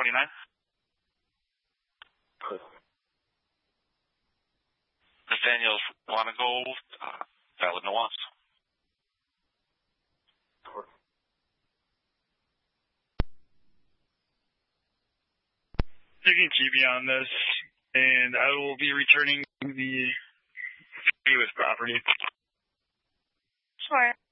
29. Nathaniel's wanna go, valid nuance. You can keep me on this, and I will be returning the with property. Sure.